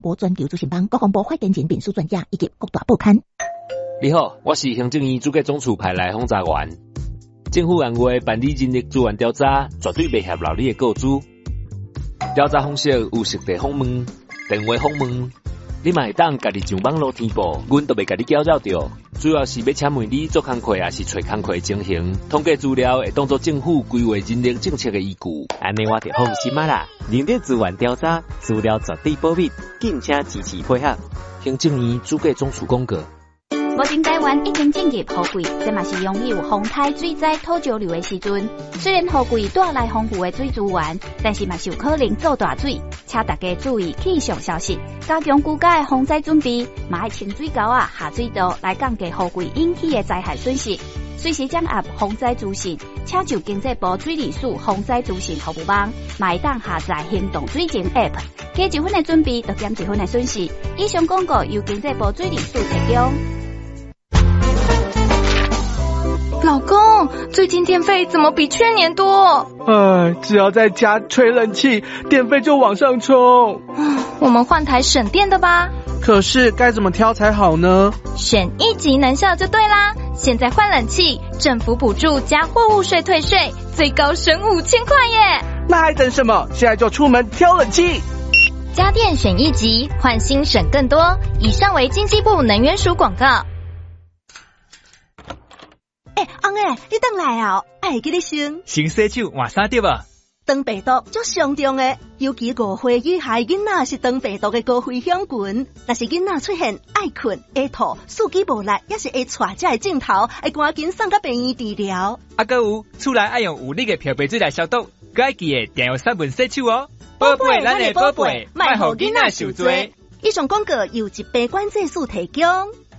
无全球资讯网、国防部发言人、民事专家以及各大报刊。 你好，我是行政院主计总处派来访查员。政府按月办理人力资源调查，绝对袂合劳你的告知。调查方式有实地访问、电话访问，你嘛会当家己上网络填报，阮都袂甲你搅扰着。主要是要请问你做工课，也是找工课情形，统计资料会当作政府规划人力政策的依据。 安尼我就放心啦。人力资源调查资料绝对保密，敬请支持配合。 行政院主计总处公告。 目前台湾已经进入雨季，这嘛是拥有风台、水灾、土石流的时阵。虽然雨季带来丰富的水资源，但是嘛是有可能造大水，请大家注意气象消息，加强居家的防灾准备，嘛要清水沟下水道来降低雨季引起的灾害损失。随时掌握防灾资讯，请就经济部水利署防灾资讯服务网，嘛会当下载行动水情 App， 加1分的准备，就减1分的损失。以上广告由经济部水利署提供。 老公，最近电费怎么比去年多？ 只要在家吹冷气，电费就往上冲。 我们换台省电的吧。 可是该怎么挑才好呢？ 选一级能效就对啦。现在换冷气，政府补助加货物税退税，最高省5000块耶！ 那还等什么？现在就出门挑冷气。 家电选一级，换新省更多。以上为经济部能源署广告。 翁诶，你回来啊？会记你先洗手换衫对吧？ 肠病毒足严重诶，尤其5岁以下囡仔是肠病毒的高危险群。若是囡仔出现爱困、会吐、四肢无力，也是会带这个镜头，会赶紧送到病院治疗。 还有厝内爱用有力的漂白水来消毒，佮爱记得定用3分洗手哦。 宝贝，咱的宝贝，莫互囡仔受罪。以上广告由疾病管制署提供。